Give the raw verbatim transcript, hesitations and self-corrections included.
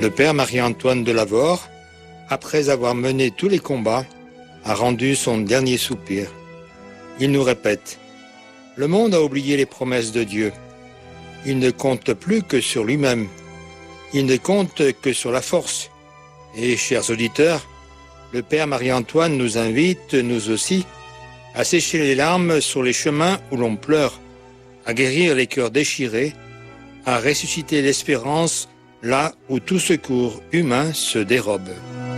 Le père Marie-Antoine de Lavore, après avoir mené tous les combats, a rendu son dernier soupir. Il nous répète: le monde a oublié les promesses de Dieu. Il ne compte plus que sur lui-même. Il ne compte que sur la force. Et, chers auditeurs, le père Marie-Antoine nous invite, nous aussi, à sécher les larmes sur les chemins où l'on pleure, à guérir les cœurs déchirés, à ressusciter l'espérance là où tout secours humain se dérobe.